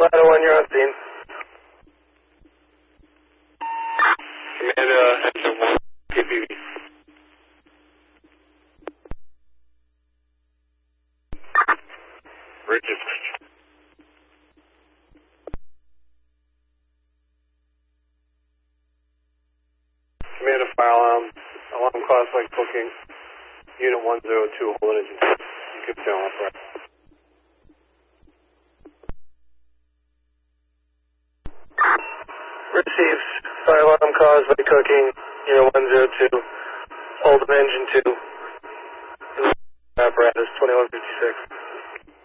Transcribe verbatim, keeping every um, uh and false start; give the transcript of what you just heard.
Ladder one, you're on scene. Command, uh, engine one, K P V. Bridge is bridge. Command a fire alarm. Alarm cause like booking. Unit one zero two, hold engine two. You can stay on upright. Received. Fire alarm caused by cooking. Unit one zero two. Hold engine two. Apparatus twenty-one fifty-six.